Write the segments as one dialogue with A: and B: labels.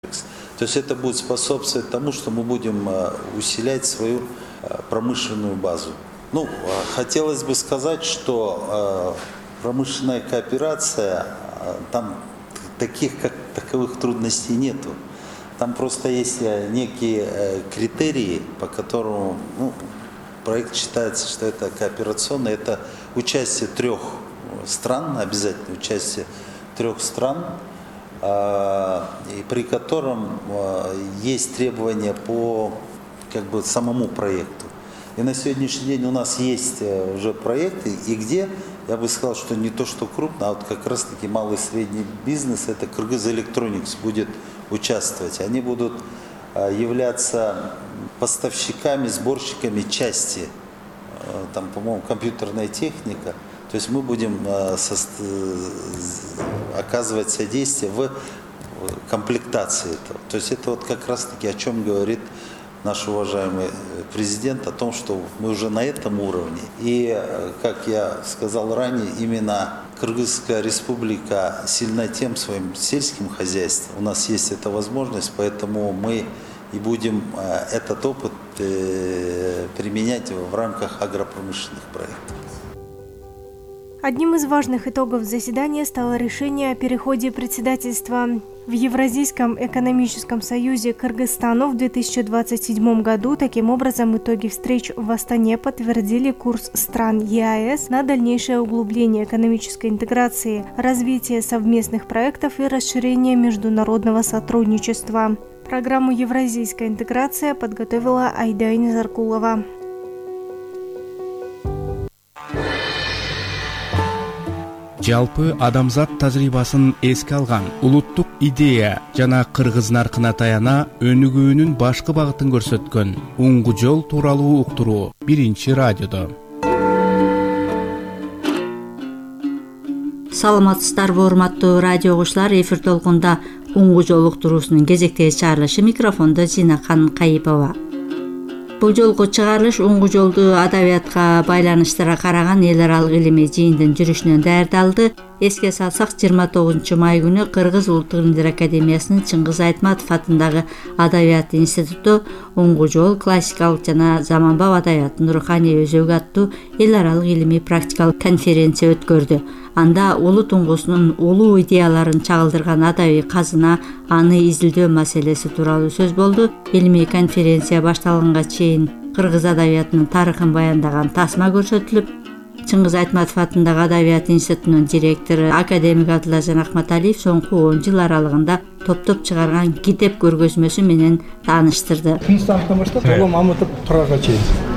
A: То есть это будет способствовать тому, что мы будем усилять свою промышленную базу. Ну, хотелось бы сказать, что промышленная кооперация, там таких как таковых трудностей нету. Там просто есть некие критерии, по которым проект считается, что это кооперационный. Это участие 3 стран, обязательно участие 3 стран, и при котором есть требования по самому проекту. И на сегодняшний день у нас есть уже проекты, и где, я бы сказал, что не то, что крупно, а вот как раз-таки малый и средний бизнес, это Кыргыз Electronics будет участвовать. Они будут являться поставщиками, сборщиками части, там, по-моему, компьютерная техника. То есть мы будем оказывать содействие в комплектации этого. То есть это вот как раз-таки о чем говорит наш уважаемый президент, о том, что мы уже на этом уровне. И, как я сказал ранее, именно Кыргызская республика сильна тем своим сельским хозяйством. У нас есть эта возможность, поэтому мы и будем этот опыт применять в рамках агропромышленных проектов.
B: Одним из важных итогов заседания стало решение о переходе председательства в Евразийском экономическом союзе Кыргызстану в 2027 году. Таким образом, итоги встреч в Астане подтвердили курс стран ЕАЭС на дальнейшее углубление экономической интеграции, развитие совместных проектов и расширение международного сотрудничества. Программу «Евразийская интеграция» подготовила Айдайна Заркулова.
C: Жалпы адамзат тажрыйбасын эске алган улуттук идея жана кыргыз наркына таяна өнүгүүнүн башкы багытын көрсөткөн уңгу жол тууралуу уктуруу биринчи радиодо.
D: Саламатсыздарбы урматтуу радио угуучулар, эфир толкунда уңгу жол уктуруусунун кезектеги чыгарылышы, микрофондо Зинакан Кайыпова. Бул жолку чыгарылыш уңгу жолду адабиятка байланыштыра караган эл аралык илимий жыйындын жүрүшүнөн даярдалды. Эске салсак, 29 май күнү Кыргыз Улуттук илимдер академиясынын Чыңгыз Айтматов атындагы Адабият институту уңгу жол, классикалык жана заманбап адабияттын руханий өзөгү аттуу эл аралык илимий практикалык конференция өткөрдү. Анда улут туңгусунун улуу идеяларын чагылдырган адабий казына, аны изилдөө маселеси тууралуу сөз болду. Илимий конференция башталганга чейин кыргыз адабиятынын тарыхын баяндаган тасма көрсөтүлүп, Чыңгыз Айтматов атындагы Адабият институтунун директору академик Абдылажан Акматалиев соңку 10 жыл аралыгында топтоп чыгарган китеп көргөзмөсү менен тааныштырды.
E: Кыргызстандын баштап Улуу Мамытов Турарга чейин.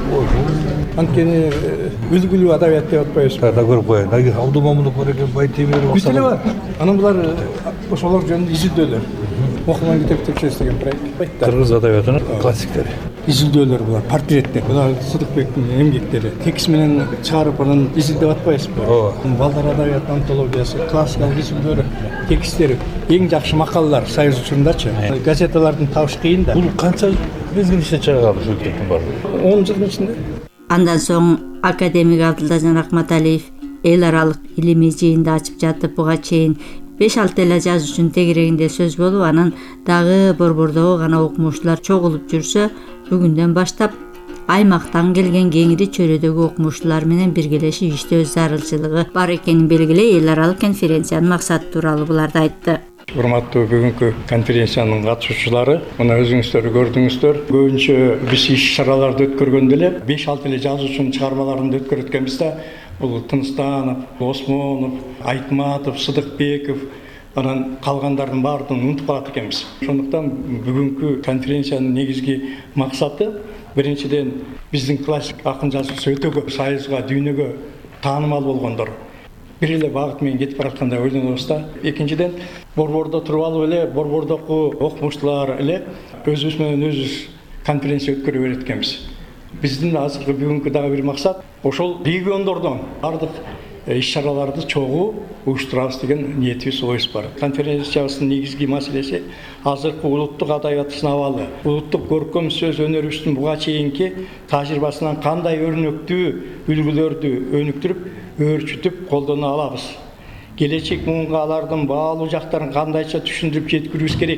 E: Анткени үлгүлүү адабият деп атпайбызбы?
F: Да көрүп коеюн. Аги Абдул Мамытов бар экен, Байтемиров.
E: Бүт эле бар. Анан булар ошолор жөнүндө изилдөөлөр. Окулган китептер деген проект.
F: Кыргыз адабиятынын классиктери.
E: Изилдөөлөр булар, портреттер. Булар Сыдыкбектин эмгектери. Текст менен чыгарып анан изилдеп атпайбызбы? Балдар адабият антологиясы, классикалык изилдөөлөр, тексттери, эң жакшы макалалар Союз учурундачы. Газеталардын табыш кыйын да.
F: Бул канча мезгил ичинде чыгарылды ушул китептин баары?
E: 10 жылдын ичинде.
D: Андан соң академик Абдылажан Акматалиев эл аралык илимий жыйынды ачып жатып, буга чейин 5-6 эле жазуучунун тегерегинде сөз болуп, анан дагы борбордогу гана окумуштуулар чогулуп жүрсө, бүгүндөн баштап аймактан келген кеңири чөйрөдөгү окумуштуулар менен биргелешип иштөө зарылчылыгы бар экенин белгилей, эл аралык конференциянын максаты тууралуу буларды айтты.
E: Урматтуу бүгүнкү конференциянын катышуучулары, мына өзүңүздөр көрдүңүздөр. Көбүнчө биз иш-чараларды өткөргөндө эле 5-6 эле жазуучунун чыгармаларын өткөрүп өткөнбүз да. Бул Тынстанов, Осмонов, Айтматов, Сыдыкбеков, анан калгандардын баардыгын унутуп калат экенбиз. Ошондуктан бүгүнкү конференциянын негизги максаты биринчиден биздин классик акын жазуучу өтө көп Союзга, дүйнөгө таанымал болгондор. Бир эле багыт менен кетип бараткандай ойлонобуз да. Экинчиден борбордо туруп алып эле борбордогу окумуштуулар эле өзүбүз менен өзүбүз конференция өткөрө берет экенбиз. Биздин азыркы бүгүнкү дагы бир максат ошол региондордон бардык иш-чараларды чогуу уюштурабыз деген ниетибиз, оюбуз бар. Конференциябыздын негизги маселеси азыркы улуттук адабияттын абалы, улуттук көркөм сөз өнөрүбүздүн буга чейинки тажрыйбасынан кандай өрнөктүү үлгүлөрдү өнүктүрүп, өөрчүтүп колдоно алабыз. Келечек муунга алардын баалуу жактарын кандайча түшүндүрүп жеткирүүбүз керек.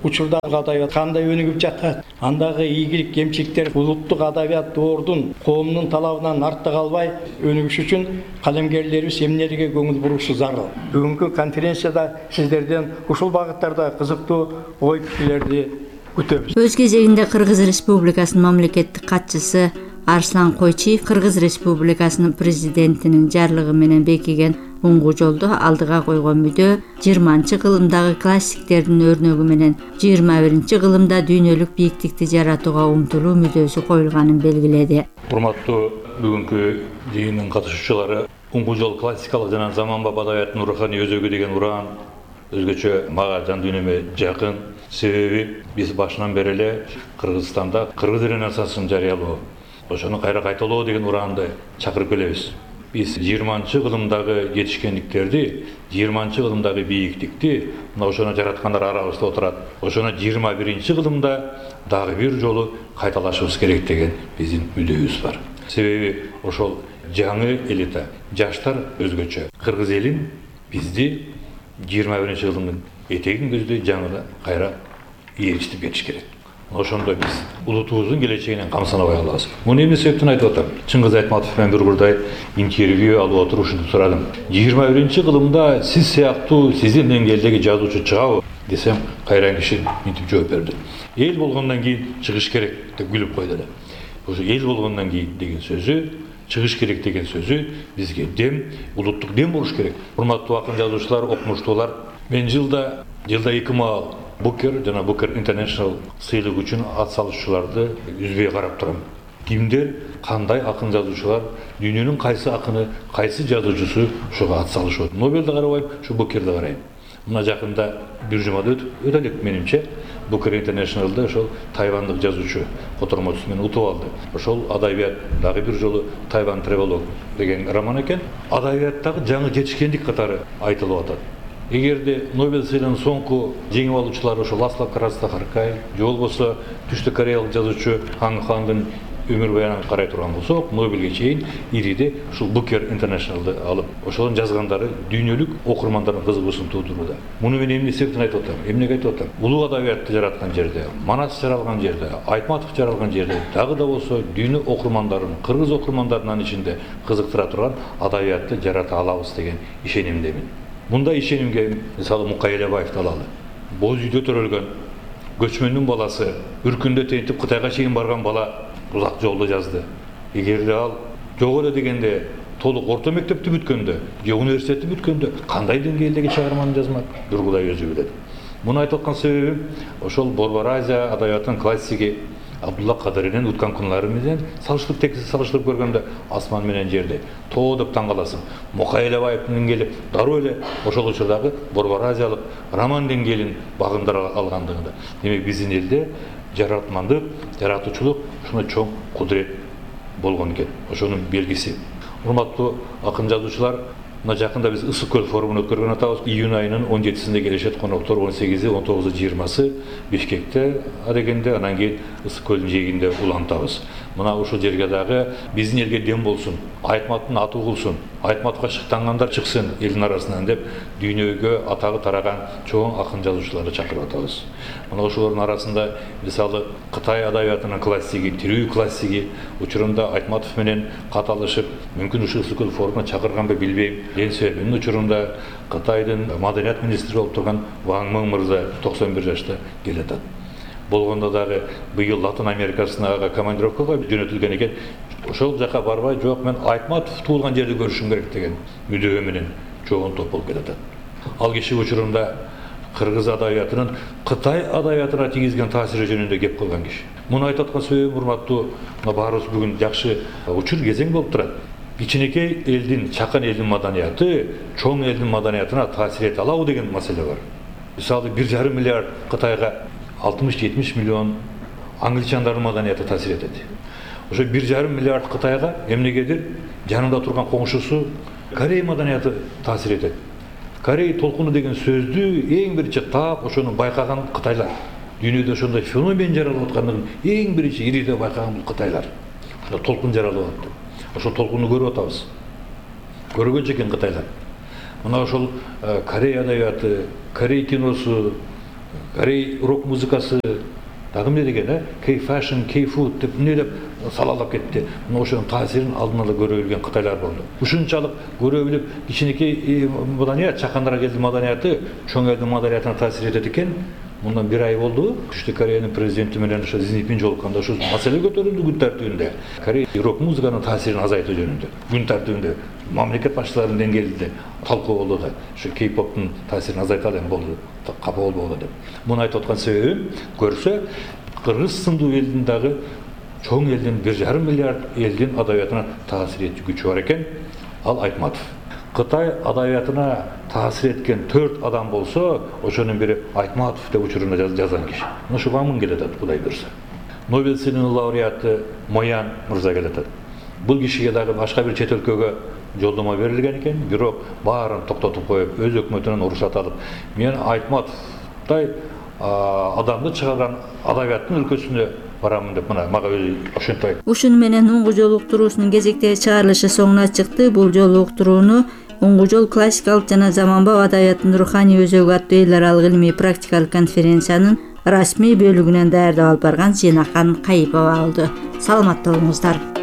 E: учурдагы адабият кандай өнүгүп жатат, андагы ийгилик кемчиликтер улуттук адабият ордун коомдун талабынан артта калбай өнүгүш үчүн калемгерлерибиз эмнелерге көңүл бурушу зарыл. Бүгүнкү конференцияда сиздерден ушул багыттарда кызыктуу ой пикирлерди күтөбүз.
D: Өз кезегинде Кыргыз Республикасынын мамлекеттик катчысы Арслан Койчиев Кыргыз Республикасынын президентинин жарлыгы менен бекиген уңгу жолду алдыга койгон мүдө 20-кылымдагы классиктердин өрнөгү менен 21-кылымда дүйнөлүк бийиктикти жаратууга умтулуу мүдөсү коюлганын белгиледи.
F: Урматтуу бүгүнкү жыйындын катышуучулары, уңгу жол классикалык жана заманбап адабияттын руханий өзөгү деген уран өзгөчө мага жан дүйнөмө жакын. Себеби биз башынан бери эле Кыргызстанда кыргыз ренессансын жарыялоо, ошону кайра кайталоо деген ураанды чакырып келебиз. Биз 20-кылымдагы жетишкендиктерди, 20-кылымдагы бийиктикти мына ошону жараткандар арабызда отурат. Ошону 21-кылымда дагы бир жолу кайталашыбыз керек деген биздин мүддөбүз бар. Себеби ошол жаңы элита, жаштар өзгөчө кыргыз элин бизди 21-кылымдын этегин көздөй жаңыда кайра ээрчитип кетиш керек. Ошондо биз улутубуздун келечегинен камсанабай калабыз. Муну эмне себептен айтып атам? Чыңгыз Айтматов менен бир курдай интервью алып отуруп ушинтип сурадым. 21-кылымда сиз сыяктуу сиздин деңгээлдеги жазуучу чыгабы десем, кайран киши мынтип жооп берди. Эл болгондон кийин чыгыш керек деп күлүп койду эле. Ошо эл болгондон кийин деген сөзү, чыгыш керек деген сөзү бизге дем, улуттук дем болуш керек. Урматтуу акын жазуучулар, окумуштуулар, мен жылда 2 маал Booker жана Booker International сыйлык үчүн ат салышчуларды үзбөй карап турам. Кимдер, кандай акын жазуучулар, дүйнөнүн кайсы акыны, кайсы жазуучусу ошого ат салышат. Нобелди карабайм, ушу Bookerди карайм. Мына жакында бир жумада өтө элек менимче Booker International'да ошол тайвандык жазуучу котормочусу менен утуп алды. Ошол адабият дагы бир жолу Тайван Тревелог деген роман экен. Адабияттагы жаңы жетишкендик катары айтылып атат. Эгерде Нобель сыйлыгынын соңку жеңип алуучулары ошо Ласло Карастахаркай, же болбосо Түштүк Кореялык жазуучу Хан Хандын өмүр баянын карай турган болсок, Нобелге чейин ириде ушул Booker International'ды алып, ошонун жазгандары дүйнөлүк окурмандардын кызыгуусун туудурууда. Муну мен эмне себептен айтып атам? Эмнеге айтып атам? Улуу адабиятты жараткан жерде, Манас жаралган жерде, Айтматов жаралган жерде, дагы да болсо дүйнө окурмандарын, кыргыз окурмандарынын ичинде кызыктыра турган адабиятты жарата алабыз деген ишенимдемин. Мындай ишенимге мисалы Мукай Элебаевди алалы. Боз үйдө төрөлгөн көчмөндүн баласы, үркүндө тентип Кытайга чейин барган бала узак жолду жазды. Эгерде ал жок эле дегенде толук орто мектепти бүткөндө, же университетти бүткөндө кандай деңгээлдеги чыгарманы жазмак? Бир Кудай өзү билет. Муну айтып аткан себебим ошол Борбор Азия адабиятынын классиги Абдулла Кадыринин Уткан күнлары менен салыштырып көргөндө асман менен жерди тоо деп таң каласың. Мукай Элебаевдин деңгээли дароо эле ошол учурдагы Борбор Азиялык роман деңгээлин багындыра алгандыгында. Демек биздин элде жаратмандык, жаратуучулук ушундай чоң кудурет болгон экен. Ошонун белгиси. Урматтуу акын жазуучулар, мына жакында биз Ысык көл форумун өткөргөн атабыз. Июнь айынын 17-синде келишет коноктор 18-и, 19-ы, 20-сы Бишкекте адегенде, анан кийин Ысык көлдүн жээгинде улантабыз. Мына ушул жерге дагы биздин элге дем болсун, Айтматтын аты угулсун, Айтматка шыктангандар чыксын элдин арасынан деп дүйнөгө атагы тараган чоң акын жазуучуларды чакырып атабыз. Мына ошолордун арасында мисалы Кытай адабиятынын классиги, тирүү классиги учурунда Айтматов менен каталышып, мүмкүн ушул Ысык көл форумуна чакырганбы билбейм. Эн себебинин учурунда Кытайдын маданият министри болуп турган Ван Мын мырза 91 жашта келатат. Болгондо дагы быйыл Латын Америкасына командировкага жөнөтүлгөн экен. Ошол жака барбай, жок мен Айтматов туулган жерди көрүшүм керек деген мүдөө менен чоң топ болуп келатат. Ал киши учурунда кыргыз адабиятынын Кытай адабиятына тийгизген таасири жөнүндө кеп кылган киши. Муну айтып аткан себебим урматтуу, баарыбыз бүгүн жакшы учур кезең болуп турат. Кичинекей элдин, чакан элдин маданияты чоң элдин маданиятына таасир эте алабы деген маселе бар. Мисалы 1,5 миллиард Кытайга 60-70 миллион англичандардын маданияты таасир этет. Ошо 1,5 миллиард Кытайга эмнегедир жанында турган коңшусу Корей маданияты таасир этет. Корей толкуну деген сөздү эң биринчи таап ошону байкаган кытайлар. Дүйнөдө ошондой феномен жаралып аткандыгын эң биринчи ириде байкаган кытайлар. Ошо толкун жаралып атты. Ошол толкунду көрүп атабыз. Көргөн экен кытайлар. Мына ошол Корей адабияты, Корей киносу, Корей рок музыкасы дагы эмне деген, K-fashion, K-food деп эмне деп салалап кетти. Мына ошонун таасирин алдын ала көрө билген кытайлар болду. Ушунчалык көрө билип, кичинекей маданият, чакандыра элдин маданияты чоң элдин маданиятына таасир этет экен. Мындан 1 ай болду. Түштүк Кореянын президенти менен ошо Си Цзиньпин жолукканда ушул маселе көтөрүлдү күн тартибинде. Корей рок музыканын таасирин азайтуу жөнүндө. Күн тартибинде мамлекет башчыларынын деңгээлинде талкуу болду да. Ушу K-поптун таасирин азайталы эми болду. Капа болбогу деп. Муну айтып аткан себебим көрсө Кыргыз сындуу элдин дагы чоң элдин 1,5 миллиард элдин адабиятына таасир этүү күчү бар экен. Ал Айтматов. Кытай адабиятына таасир эткен 4 адам болсо, ошонун бири Айтматов деп учурунда жазган киши. Ошо мамын келет, Кудай буйрса. Нобель сыйлыгынын лауреаты Моян мырза келет. Бул кишиге дагы башка бир чет өлкөгө жолдомо берилген экен, бирок баарын токтотуп коюп, өз өкмөтүнөн уруксат алып, мен Айтматовдай адамды чыгарган адабияттын өлкөсүнө барамын деп мына мага өзү ошентип.
D: Ушуну менен уңгу жол уктуруусунун кезектеги чыгарылышы соңуна чыкты. Бул жолу уктурууну Уңгу жол классикалык жана заманбап адабияттын руханий өзөгү аттуу эл аралык илмий практикалык конференциянын расмий бөлүгүнөн даярдап алып барган Зинакан Кайыпова алды. Саламатта болуңуздар.